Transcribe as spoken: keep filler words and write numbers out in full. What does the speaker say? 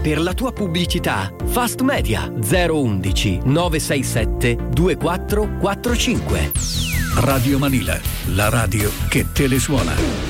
per la tua pubblicità. Fast Media zero undici nove sei sette due quattro quattro cinque. Radio Manila, la radio che te le suona.